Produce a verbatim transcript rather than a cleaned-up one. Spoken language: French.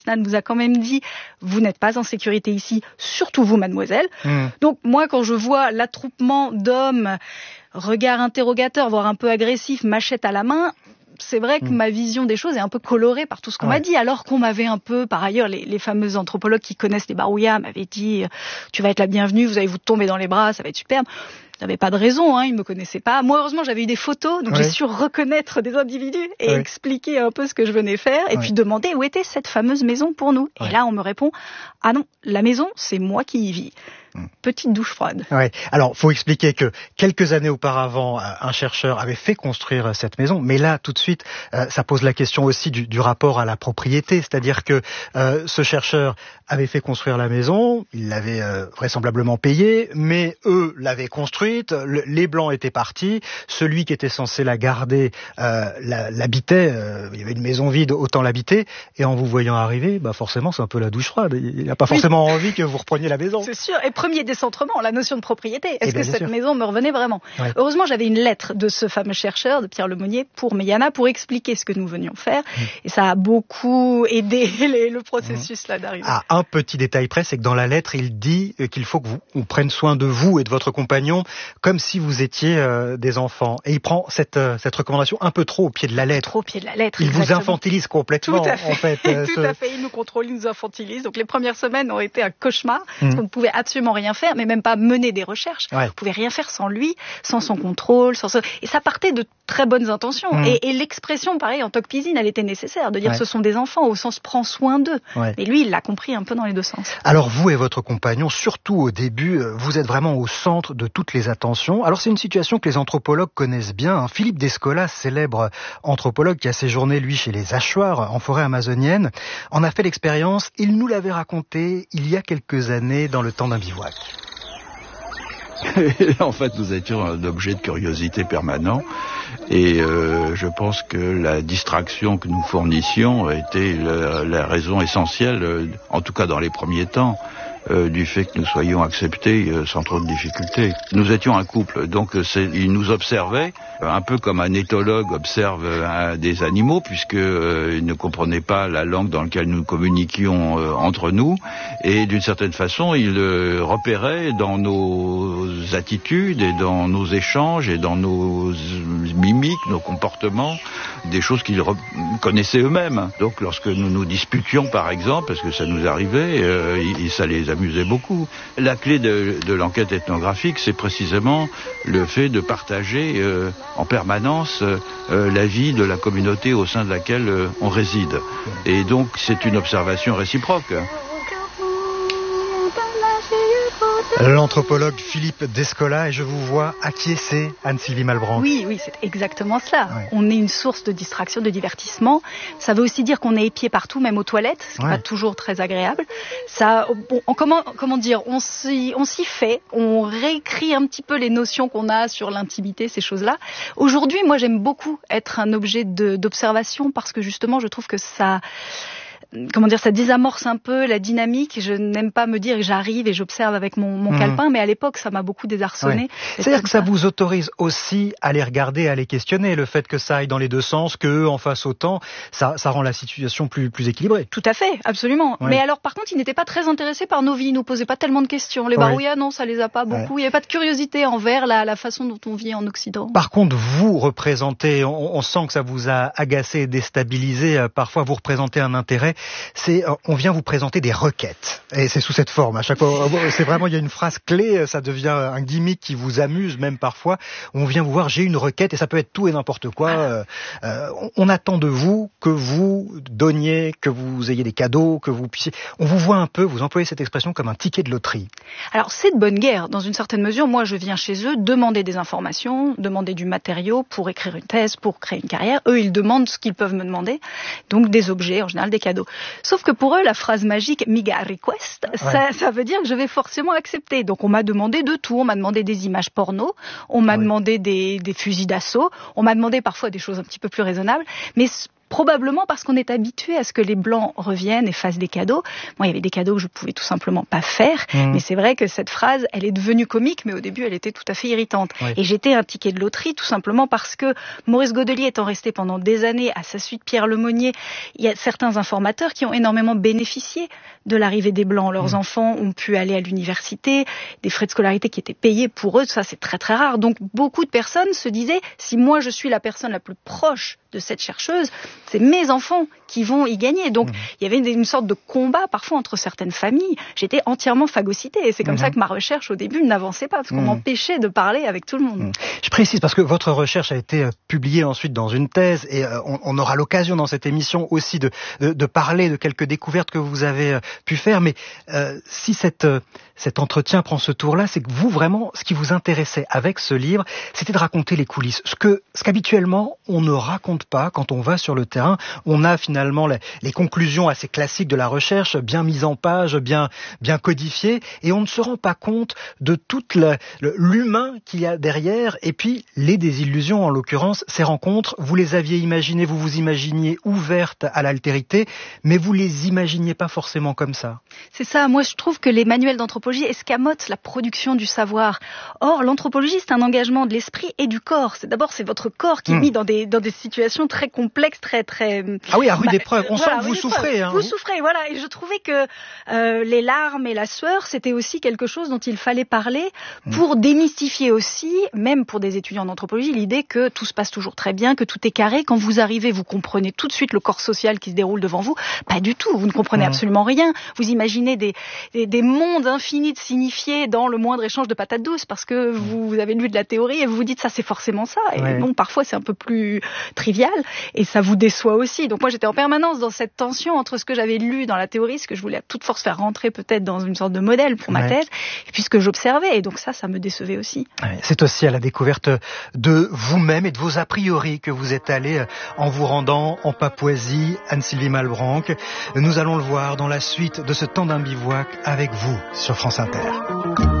nous a quand même dit « Vous n'êtes pas en sécurité ici, surtout vous, mademoiselle. Mmh. » Donc moi, quand je vois l'attroupement d'hommes, regard interrogateur, voire un peu agressif, machette à la main, c'est vrai que mmh. ma vision des choses est un peu colorée par tout ce qu'on ouais. m'a dit, alors qu'on m'avait un peu, par ailleurs, les, les fameux anthropologues qui connaissent les Barouya m'avaient dit « Tu vas être la bienvenue, vous allez vous tomber dans les bras, ça va être superbe. » Il n'y avait pas de raison, hein, ils ne me connaissaient pas. Moi, heureusement, j'avais eu des photos, donc ouais. j'ai su reconnaître des individus et ouais. expliquer un peu ce que je venais faire, et ouais. puis demander où était cette fameuse maison pour nous. Ouais. Et là, on me répond « Ah non, la maison, c'est moi qui y vis. » Petite douche froide. Ouais. Alors, faut expliquer que quelques années auparavant, un chercheur avait fait construire cette maison, mais là, tout de suite, euh, ça pose la question aussi du, du rapport à la propriété, c'est-à-dire que euh, ce chercheur avait fait construire la maison, il l'avait euh, vraisemblablement payée, mais eux l'avaient construite, le, les blancs étaient partis, celui qui était censé la garder euh, la, l'habitait, euh, il y avait une maison vide, autant l'habiter, et en vous voyant arriver, bah forcément, c'est un peu la douche froide. Il n'a pas forcément oui. envie que vous repreniez la maison. C'est sûr. Et premier décentrement, la notion de propriété. Est-ce que cette sûr. maison me revenait vraiment ? Ouais. Heureusement, j'avais une lettre de ce fameux chercheur, de Pierre Lemonnier, pour Meyana, pour expliquer ce que nous venions faire. Mmh. Et ça a beaucoup aidé les, le processus mmh. là d'arriver. Ah, un petit détail près, c'est que dans la lettre, il dit qu'il faut que vous, on prenne soin de vous et de votre compagnon comme si vous étiez euh, des enfants. Et il prend cette, euh, cette recommandation un peu trop au pied de la lettre. Trop au pied de la lettre. Il exactement. vous infantilise complètement. Tout à fait. En fait, euh, Tout ce... à fait. Il nous contrôle, il nous infantilise. Donc les premières semaines ont été un cauchemar. Mmh. Parce qu'on ne pouvait absolument rien faire, mais même pas mener des recherches. Ouais. On ne pouvait rien faire sans lui, sans son contrôle. Sans ce... Et ça partait de très bonnes intentions. Mmh. Et, et l'expression, pareil, en Tocqueville, elle était nécessaire. De dire ouais. ce sont des enfants, au sens prends soin d'eux. Ouais. Et lui, il l'a compris un peu dans les deux sens. Alors vous et votre compagnon, surtout au début, vous êtes vraiment au centre de toutes les attentions. Alors c'est une situation que les anthropologues connaissent bien. Philippe Descola, célèbre anthropologue qui a séjourné, lui, chez les Achuars, en forêt amazonienne, en a fait l'expérience. Il nous l'avait raconté il y a quelques années dans le temps d'un bivouac. En fait, nous étions un objet de curiosité permanent et euh, je pense que la distraction que nous fournissions était la, la raison essentielle, euh, en tout cas dans les premiers temps, euh, du fait que nous soyons acceptés euh, sans trop de difficultés. Nous étions un couple, donc c'est, ils nous observaient, un peu comme un éthologue observe euh, des animaux, puisque euh, ils ne comprenaient pas la langue dans laquelle nous communiquions euh, entre nous, et d'une certaine façon, ils euh, repéraient dans nos attitudes et dans nos échanges et dans nos mimiques, nos comportements, des choses qu'ils re- connaissaient eux-mêmes. Donc lorsque nous nous disputions, par exemple, parce que ça nous arrivait, euh, et, et ça les amusait beaucoup. La clé de, de l'enquête ethnographique, c'est précisément le fait de partager euh, en permanence euh, la vie de la communauté au sein de laquelle euh, on réside. Et donc c'est une observation réciproque. L'anthropologue Philippe Descola, et je vous vois acquiescer, Anne-Sylvie Malbranche. Oui, oui, c'est exactement cela. Ouais. On est une source de distraction, de divertissement. Ça veut aussi dire qu'on est épié partout, même aux toilettes, ce qui n'est ouais. pas toujours très agréable. Ça, bon, on, comment, comment dire, on s'y, on s'y fait, on réécrit un petit peu les notions qu'on a sur l'intimité, ces choses-là. Aujourd'hui, moi, j'aime beaucoup être un objet de, d'observation parce que justement, je trouve que ça... Comment dire, ça désamorce un peu la dynamique. Je n'aime pas me dire que j'arrive et j'observe avec mon, mon mmh. calepin, mais à l'époque, ça m'a beaucoup désarçonné. Ouais. C'est-à-dire que ça, ça vous autorise aussi à les regarder, à les questionner. Le fait que ça aille dans les deux sens, qu'eux en fassent autant, ça, ça rend la situation plus, plus équilibrée. Tout à fait, absolument. Ouais. Mais alors, par contre, ils n'étaient pas très intéressés par nos vies. Ils nous posaient pas tellement de questions. Les ouais. Barouya, non, ça les a pas beaucoup. Ouais. Il n'y avait pas de curiosité envers la, la façon dont on vit en Occident. Par contre, vous représentez, on, on sent que ça vous a agacé et déstabilisé. Parfois, vous représentez un intérêt. C'est, on vient vous présenter des requêtes. Et c'est sous cette forme. À chaque fois, c'est vraiment, il y a une phrase clé, ça devient un gimmick qui vous amuse même parfois. On vient vous voir, j'ai une requête, et ça peut être tout et n'importe quoi. Euh, euh, on attend de vous que vous donniez, que vous ayez des cadeaux, que vous puissiez... On vous voit un peu, vous employez cette expression comme un ticket de loterie. Alors, c'est de bonne guerre. Dans une certaine mesure, moi, je viens chez eux demander des informations, demander du matériau pour écrire une thèse, pour créer une carrière. Eux, ils demandent ce qu'ils peuvent me demander. Donc, des objets, en général, des cadeaux. Sauf que pour eux, la phrase magique « Miga request ouais. », ça, ça veut dire que je vais forcément accepter. Donc on m'a demandé de tout. On m'a demandé des images porno, on m'a ouais. demandé des, des fusils d'assaut, on m'a demandé parfois des choses un petit peu plus raisonnables. Mais Probablement parce qu'on est habitué à ce que les Blancs reviennent et fassent des cadeaux. Moi, il y avait des cadeaux que je pouvais tout simplement pas faire. Mmh. Mais c'est vrai que cette phrase, elle est devenue comique, mais au début, elle était tout à fait irritante. Oui. Et j'étais un ticket de loterie tout simplement parce que Maurice Godelier étant resté pendant des années à sa suite Pierre Lemonnier, il y a certains informateurs qui ont énormément bénéficié de l'arrivée des Blancs. Leurs mmh. enfants ont pu aller à l'université, des frais de scolarité qui étaient payés pour eux. Ça, c'est très très rare. Donc, beaucoup de personnes se disaient, si moi je suis la personne la plus proche de cette chercheuse, c'est mes enfants qui vont y gagner. Donc, mmh. il y avait une sorte de combat parfois entre certaines familles. J'étais entièrement phagocytée et c'est comme mmh. ça que ma recherche au début n'avançait pas parce qu'on mmh. m'empêchait de parler avec tout le monde. Mmh. Je précise parce que votre recherche a été publiée ensuite dans une thèse et on, on aura l'occasion dans cette émission aussi de, de, de parler de quelques découvertes que vous avez pu faire. Mais euh, si cette, cet entretien prend ce tour-là, c'est que vous vraiment, ce qui vous intéressait avec ce livre, c'était de raconter les coulisses. Ce que, ce qu'habituellement on ne raconte pas quand on va sur le terrain. On a finalement les, les conclusions assez classiques de la recherche, bien mises en page, bien, bien codifiées, et on ne se rend pas compte de toute la, le, l'humain qu'il y a derrière, et puis les désillusions, en l'occurrence, ces rencontres, vous les aviez imaginées, vous vous imaginiez ouvertes à l'altérité, mais vous les imaginiez pas forcément comme ça. C'est ça, moi je trouve que les manuels d'anthropologie escamotent la production du savoir. Or, l'anthropologie, c'est un engagement de l'esprit et du corps. C'est, d'abord, c'est votre corps qui est mmh. mis dans des, dans des situations très complexes, très, très... Ah oui, à rude bah, épreuve. On voilà, sent que vous souffrez. Hein. Vous souffrez, voilà. Et je trouvais que euh, les larmes et la sueur, c'était aussi quelque chose dont il fallait parler pour mmh. démystifier aussi, même pour des étudiants d'anthropologie, l'idée que tout se passe toujours très bien, que tout est carré. Quand vous arrivez, vous comprenez tout de suite le corps social qui se déroule devant vous. Pas du tout. Vous ne comprenez mmh. absolument rien. Vous imaginez des, des, des mondes infinis de signifiés dans le moindre échange de patates douces parce que vous, vous avez lu de la théorie et vous vous dites ça, c'est forcément ça. Et ouais. non, parfois, c'est un peu plus trivial et ça vous déçoit aussi. Donc moi, j'étais en permanence dans cette tension entre ce que j'avais lu dans la théorie, ce que je voulais à toute force faire rentrer peut-être dans une sorte de modèle pour ma ouais. thèse, et puis ce que j'observais. Et donc ça, ça me décevait aussi. Ouais, c'est aussi à la découverte de vous-même et de vos a priori que vous êtes allé en vous rendant en Papouasie, Anne-Sylvie Malbranck. Nous allons le voir dans la suite de ce temps d'un bivouac avec vous sur France Inter.